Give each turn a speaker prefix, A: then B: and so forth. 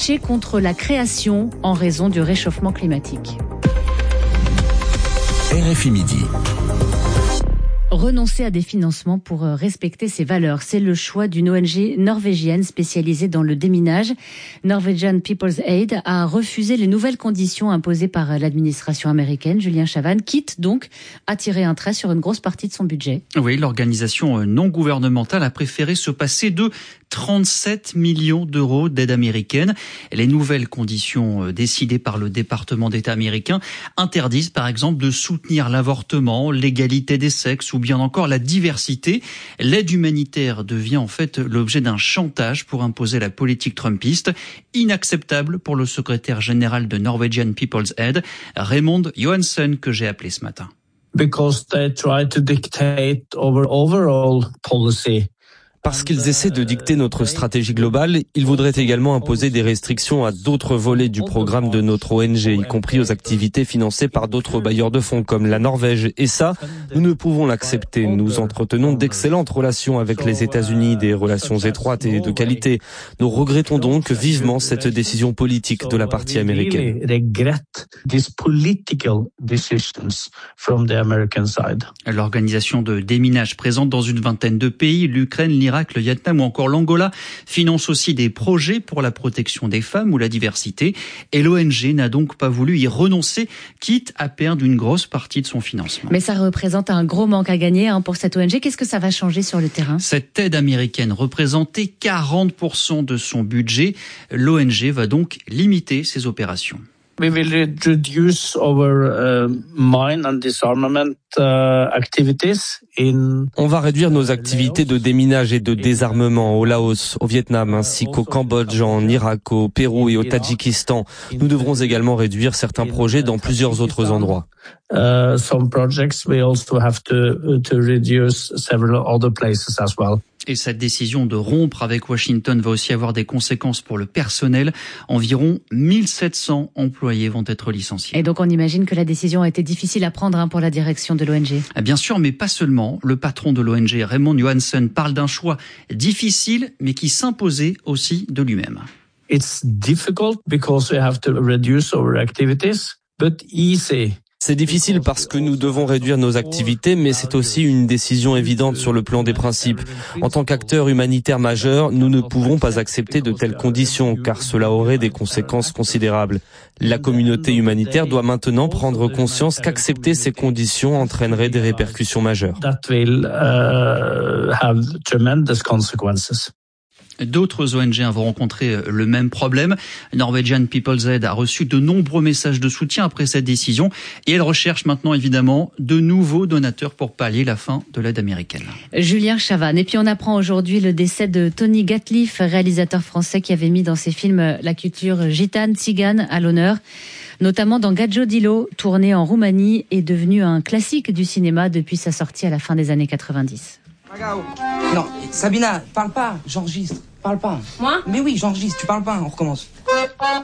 A: matcher contre la création en raison du réchauffement climatique.
B: RFI Midi.
A: Renoncer à des financements pour respecter ses valeurs, c'est le choix d'une ONG norvégienne spécialisée dans le déminage. Norwegian People's Aid a refusé les nouvelles conditions imposées par l'administration américaine. Julien Chavannes quitte donc à tirer un trait sur une grosse partie de son budget.
C: Oui, l'organisation non gouvernementale a préféré se passer de 37 millions d'euros d'aide américaine. Les nouvelles conditions décidées par le département d'État américain interdisent par exemple de soutenir l'avortement, l'égalité des sexes ou bien encore la diversité. L'aide humanitaire devient en fait l'objet d'un chantage pour imposer la politique trumpiste, inacceptable pour le secrétaire général de Norwegian People's Aid, Raymond Johansen, que j'ai appelé ce matin.
D: Because they try to dictate our overall policy.
E: Parce qu'ils essaient de dicter notre stratégie globale, ils voudraient également imposer des restrictions à d'autres volets du programme de notre ONG, y compris aux activités financées par d'autres bailleurs de fonds comme la Norvège. Et ça, nous ne pouvons l'accepter. Nous entretenons d'excellentes relations avec les États-Unis, des relations étroites et de qualité. Nous regrettons donc vivement cette décision politique de la partie américaine.
C: L'organisation de déminage présente dans une vingtaine de pays, l'Ukraine, l'Irak, le Vietnam ou encore l'Angola, finance aussi des projets pour la protection des femmes ou la diversité. Et l'ONG n'a donc pas voulu y renoncer, quitte à perdre une grosse partie de son financement.
A: Mais ça représente un gros manque à gagner pour cette ONG. Qu'est-ce que ça va changer sur le terrain ?
C: Cette aide américaine représentait 40% de son budget. L'ONG va donc limiter ses opérations.
D: We will reduce our mine and disarmament activities in.
E: On va réduire nos activités de déminage et de désarmement au Laos, au Vietnam, ainsi qu'au Cambodge, en Irak, au Pérou et au Tadjikistan. Nous devrons également réduire certains projets dans plusieurs autres endroits.
D: Some projects we also have to reduce several other places as well.
C: Et cette décision de rompre avec Washington va aussi avoir des conséquences pour le personnel. Environ 1700 employés vont être licenciés.
A: Et donc on imagine que la décision a été difficile à prendre pour la direction de l'ONG.
C: Bien sûr, mais pas seulement. Le patron de l'ONG, Raymond Johansen, parle d'un choix difficile, mais qui s'imposait aussi de lui-même.
D: It's difficult because we have to reduce our activities, but easy.
E: C'est difficile parce que nous devons réduire nos activités, mais c'est aussi une décision évidente sur le plan des principes. En tant qu'acteur humanitaire majeur, nous ne pouvons pas accepter de telles conditions, car cela aurait des conséquences considérables. La communauté humanitaire doit maintenant prendre conscience qu'accepter ces conditions entraînerait des répercussions majeures.
D: That will have tremendous consequences.
C: D'autres ONG vont rencontrer le même problème. Norwegian People's Aid a reçu de nombreux messages de soutien après cette décision et elle recherche maintenant évidemment de nouveaux donateurs pour pallier la fin de l'aide américaine.
A: Julien Chavannes. Et puis on apprend aujourd'hui le décès de Tony Gatliff, réalisateur français qui avait mis dans ses films la culture gitane, tzigane à l'honneur. Notamment dans Gadjo Dilo, tourné en Roumanie, est devenu un classique du cinéma depuis sa sortie à la fin des années 90.
F: Non, Sabina, parle pas, j'enregistre, parle pas.
G: Moi ?
F: Mais oui, j'enregistre, tu parles pas, on recommence.